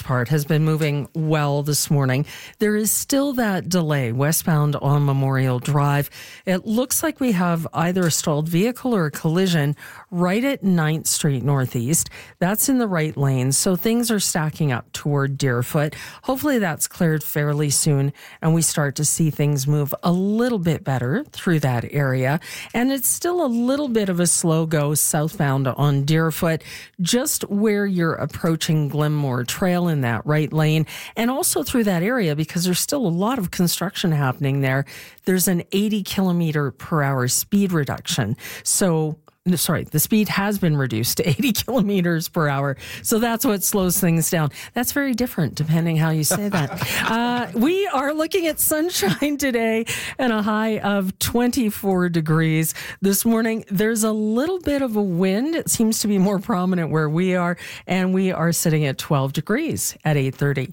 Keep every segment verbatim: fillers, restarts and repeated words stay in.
most part, has been moving well this morning. There is still that delay westbound on Memorial Drive. It looks like we have either a stalled vehicle or a collision right at ninth Street Northeast. That's in the right lane, so things are stacking up toward Deerfoot. Hopefully that's cleared fairly soon, and we start to see things move a little bit better through that area. And it's still a little bit of a slow go southbound on Deerfoot, just where you're approaching Glenmore Trail in that right lane, and also through that area because there's still a lot of construction happening there. There's an eighty kilometer per hour speed reduction. So Sorry, the speed has been reduced to eighty kilometers per hour. So that's what slows things down. That's very different depending how you say that. uh, we are looking at sunshine today and a high of twenty-four degrees. This morning, there's a little bit of a wind. It seems to be more prominent where we are. And we are sitting at twelve degrees at eight thirty.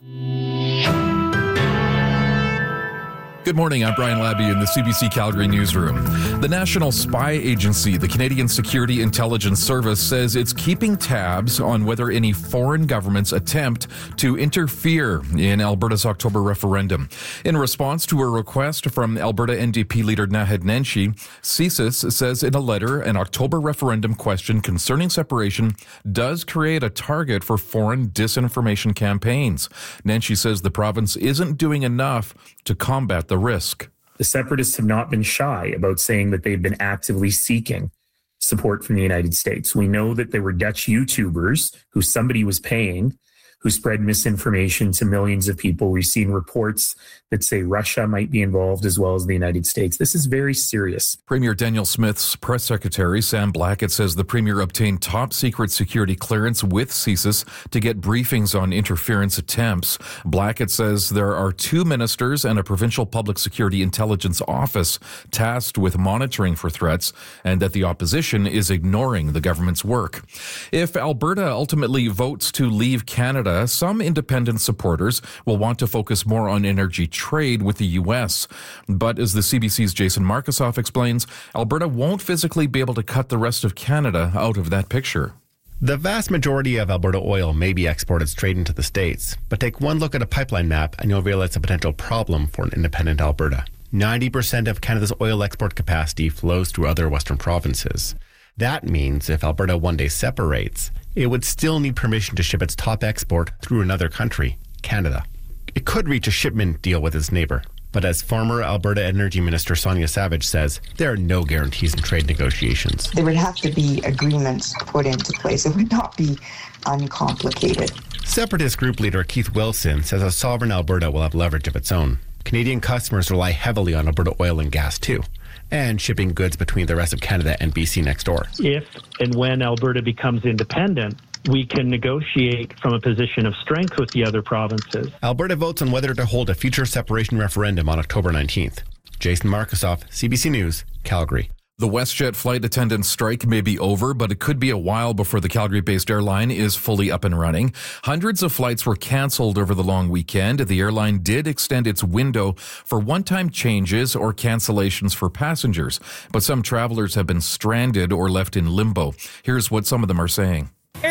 Good morning, I'm Brian Labby in the C B C Calgary newsroom. The National Spy Agency, the Canadian Security Intelligence Service, says it's keeping tabs on whether any foreign governments attempt to interfere in Alberta's October referendum. In response to a request from Alberta N D P leader Naheed Nenshi, C S I S says in a letter an October referendum question concerning separation does create a target for foreign disinformation campaigns. Nenshi says the province isn't doing enough to combat the risk. The separatists have not been shy about saying that they've been actively seeking support from the United States. We know that there were Dutch YouTubers who somebody was paying who spread misinformation to millions of people. We've seen reports that say Russia might be involved as well as the United States. This is very serious. Premier Daniel Smith's press secretary, Sam Blackett, says the premier obtained top secret security clearance with C S I S to get briefings on interference attempts. Blackett says there are two ministers and a provincial public security intelligence office tasked with monitoring for threats, and that the opposition is ignoring the government's work. If Alberta ultimately votes to leave Canada, some independent supporters will want to focus more on energy trade with the U S. But as the C B C's Jason Markusoff explains, Alberta won't physically be able to cut the rest of Canada out of that picture. The vast majority of Alberta oil may be exported straight into the States, but take one look at a pipeline map and you'll realize a potential problem for an independent Alberta. ninety percent of Canada's oil export capacity flows through other Western provinces. That means if Alberta one day separates, it would still need permission to ship its top export through another country, Canada. It could reach a shipment deal with its neighbor, but as former Alberta Energy Minister Sonia Savage says, there are no guarantees in trade negotiations. There would have to be agreements put into place. It would not be uncomplicated. Separatist group leader Keith Wilson says a sovereign Alberta will have leverage of its own. Canadian customers rely heavily on Alberta oil and gas too, and shipping goods between the rest of Canada and B C next door. If and when Alberta becomes independent, we can negotiate from a position of strength with the other provinces. Alberta votes on whether to hold a future separation referendum on October nineteenth. Jason Markusoff, C B C News, Calgary. The WestJet flight attendants strike may be over, but it could be a while before the Calgary-based airline is fully up and running. Hundreds of flights were canceled over the long weekend. The airline did extend its window for one-time changes or cancellations for passengers, but some travelers have been stranded or left in limbo. Here's what some of them are saying.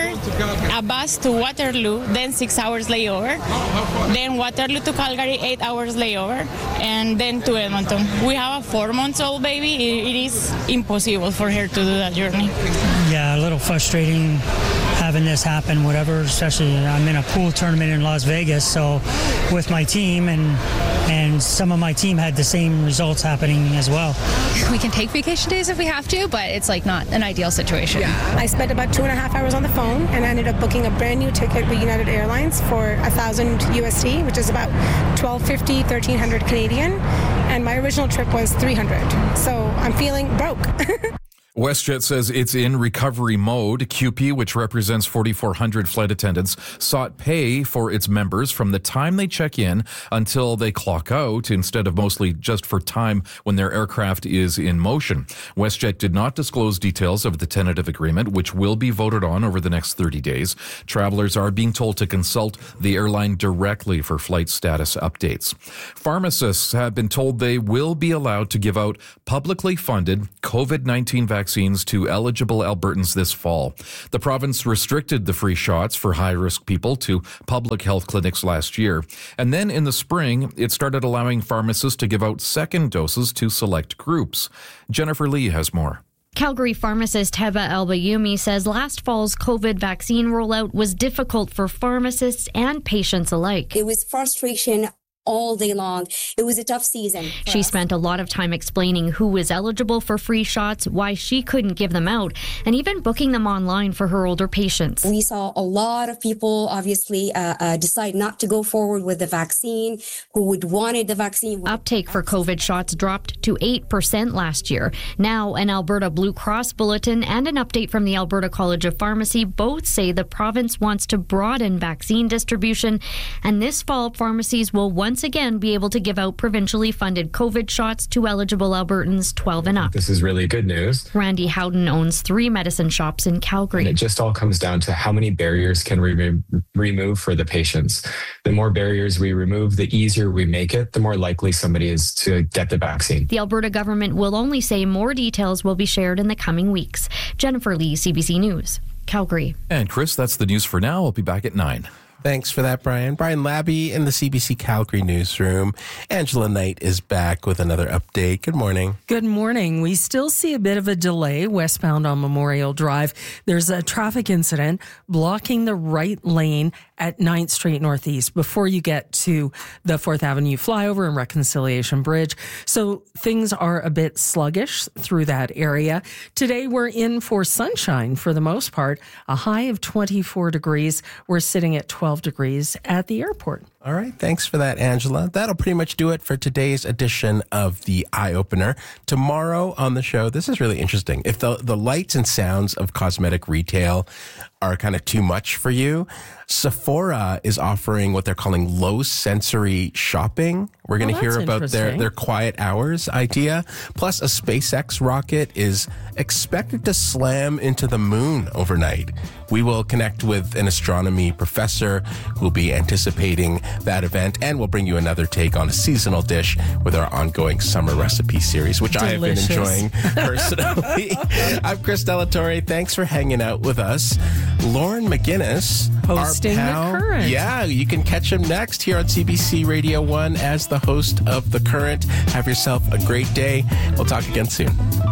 A bus to Waterloo, then six hours layover, then Waterloo to Calgary, eight hours layover, and then to Edmonton. We have a four months old baby. It is impossible for her to do that journey. Yeah, a little frustrating having this happen, whatever, especially I'm in a pool tournament in Las Vegas, so with my team, and and some of my team had the same results happening as well. We can take vacation days if we have to, but it's like not an ideal situation. Yeah. I spent about two and a half hours on the phone and ended up booking a brand new ticket with United Airlines for a thousand U S D, which is about twelve fifty, thirteen hundred Canadian, and my original trip was three hundred. So I'm feeling broke. WestJet says it's in recovery mode. C U P E, which represents forty-four hundred flight attendants, sought pay for its members from the time they check in until they clock out, instead of mostly just for time when their aircraft is in motion. WestJet did not disclose details of the tentative agreement, which will be voted on over the next thirty days. Travelers are being told to consult the airline directly for flight status updates. Pharmacists have been told they will be allowed to give out publicly funded COVID nineteen vaccines vaccines to eligible Albertans this fall. The province restricted the free shots for high-risk people to public health clinics last year. And then in the spring, it started allowing pharmacists to give out second doses to select groups. Jennifer Lee has more. Calgary pharmacist Heba Albayumi says last fall's COVID vaccine rollout was difficult for pharmacists and patients alike. It was frustration all day long. It was a tough season. She us. spent a lot of time explaining who was eligible for free shots, why she couldn't give them out, and even booking them online for her older patients. We saw a lot of people obviously uh, uh, decide not to go forward with the vaccine, who would wanted the vaccine. Uptake for COVID shots dropped to eight percent last year. Now, an Alberta Blue Cross bulletin and an update from the Alberta College of Pharmacy both say the province wants to broaden vaccine distribution, and this fall pharmacies will once once again be able to give out provincially funded COVID shots to eligible Albertans twelve and up. This is really good news. Randy Howden owns three medicine shops in Calgary. And it just all comes down to how many barriers can we re- remove for the patients. The more barriers we remove, the easier we make it, the more likely somebody is to get the vaccine. The Alberta government will only say more details will be shared in the coming weeks. Jennifer Lee, C B C News, Calgary. And Chris, that's the news for now. I'll be back at nine. Thanks for that, Brian. Brian Labby in the C B C Calgary newsroom. Angela Knight is back with another update. Good morning. Good morning. We still see a bit of a delay westbound on Memorial Drive. There's a traffic incident blocking the right lane at ninth Street Northeast before you get to the fourth Avenue flyover and Reconciliation Bridge. So things are a bit sluggish through that area. Today we're in for sunshine for the most part, a high of twenty-four degrees. We're sitting at twelve degrees at the airport. All right. Thanks for that, Angela. That'll pretty much do it for today's edition of the Eye Opener. Tomorrow on the show, this is really interesting. If the, the lights and sounds of cosmetic retail are kind of too much for you, Sephora is offering what they're calling low sensory shopping. We're going to oh, hear about their, their quiet hours idea. Plus, a SpaceX rocket is expected to slam into the moon overnight. We will connect with an astronomy professor who will be anticipating that event, and we'll bring you another take on a seasonal dish with our ongoing summer recipe series, which Delicious. I have been enjoying personally. I'm Chris Delatorre. Thanks for hanging out with us. Lauren McGinnis, hosting our pal, The Current. Yeah, you can catch him next here on C B C Radio one as the host of The Current. Have yourself a great day. We'll talk again soon.